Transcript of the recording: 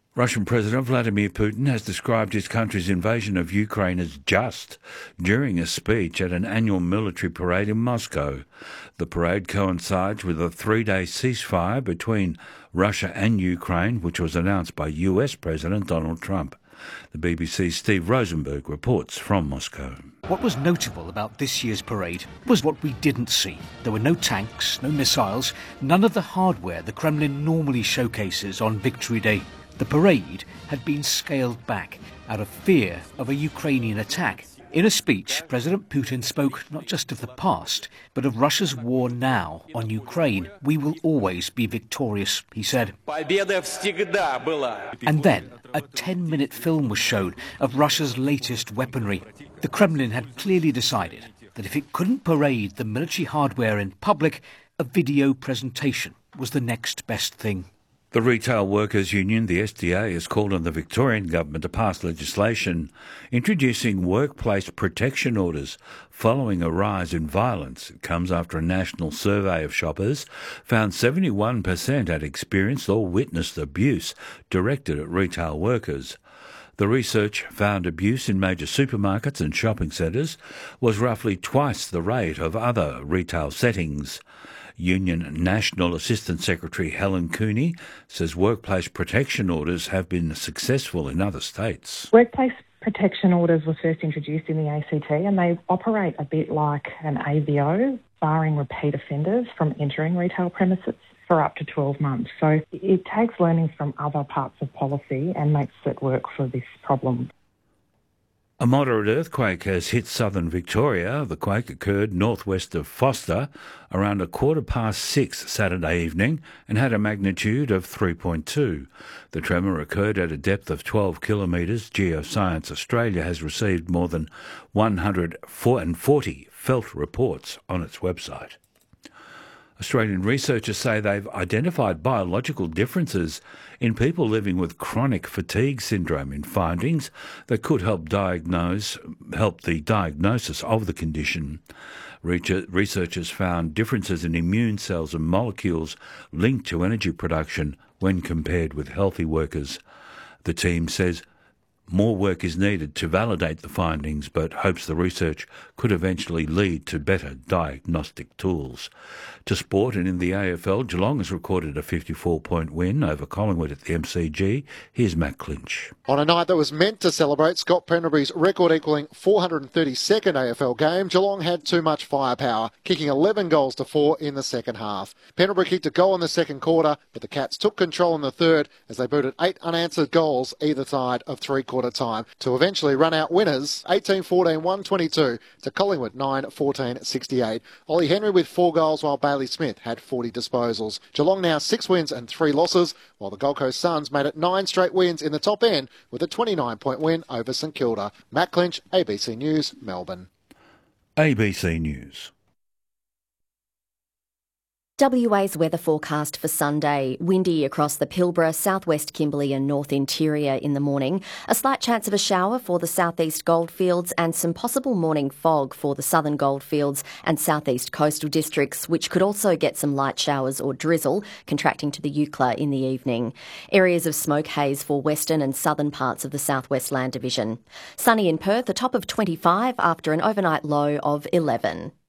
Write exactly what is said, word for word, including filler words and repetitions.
Russian President Vladimir Putin has described his country's invasion of Ukraine as just during a speech at an annual military parade in Moscow. The parade coincides with a three-day ceasefire between Russia and Ukraine, which was announced by U S President Donald Trump. The B B C's Steve Rosenberg reports from Moscow. What was notable about this year's parade was what we didn't see. There were no tanks, no missiles, none of the hardware the Kremlin normally showcases on Victory Day. The parade had been scaled back out of fear of a Ukrainian attack. In a speech, President Putin spoke not just of the past, but of Russia's war now on Ukraine. We will always be victorious, he said. And then a ten-minute film was shown of Russia's latest weaponry. The Kremlin had clearly decided that if it couldn't parade the military hardware in public, a video presentation was the next best thing. The Retail Workers Union, the S D A, has called on the Victorian government to pass legislation introducing workplace protection orders following a rise in violence. It comes after a national survey of shoppers found seventy-one percent had experienced or witnessed abuse directed at retail workers. The research found abuse in major supermarkets and shopping centres was roughly twice the rate of other retail settings. Union National Assistant Secretary Helen Cooney says workplace protection orders have been successful in other states. Workplace protection orders were first introduced in the A C T and they operate a bit like an A V O, barring repeat offenders from entering retail premises for up to twelve months. So it takes learnings from other parts of policy and makes it work for this problem. A moderate earthquake has hit southern Victoria. The quake occurred northwest of Foster around a quarter past six Saturday evening and had a magnitude of three point two. The tremor occurred at a depth of twelve kilometres. Geoscience Australia has received more than one hundred forty felt reports on its website. Australian researchers say they've identified biological differences in people living with chronic fatigue syndrome in findings that could help diagnose, help the diagnosis of the condition. Researchers found differences in immune cells and molecules linked to energy production when compared with healthy workers. The team says more work is needed to validate the findings, but hopes the research could eventually lead to better diagnostic tools. To sport, and in the A F L, Geelong has recorded a fifty-four point win over Collingwood at the M C G. Here's Matt Clinch. On a night that was meant to celebrate Scott Pendlebury's record-equalling four hundred thirty-second A F L game, Geelong had too much firepower, kicking eleven goals to four in the second half. Pendlebury kicked a goal in the second quarter, but the Cats took control in the third as they booted eight unanswered goals either side of three-quarter time to eventually run out winners eighteen fourteen one twenty-two to Collingwood nine fourteen sixty-eight. Ollie Henry with four goals while Bailey Smith had forty disposals. Geelong now six wins and three losses, while the Gold Coast Suns made it nine straight wins in the top end with a twenty-nine point win over St Kilda. Matt Clinch, A B C News, Melbourne. A B C News. W A's weather forecast for Sunday. Windy across the Pilbara, southwest Kimberley and north interior in the morning. A slight chance of a shower for the southeast goldfields and some possible morning fog for the southern goldfields and southeast coastal districts, which could also get some light showers or drizzle, contracting to the Eucla in the evening. Areas of smoke haze for western and southern parts of the southwest land division. Sunny in Perth, a top of twenty-five after an overnight low of eleven.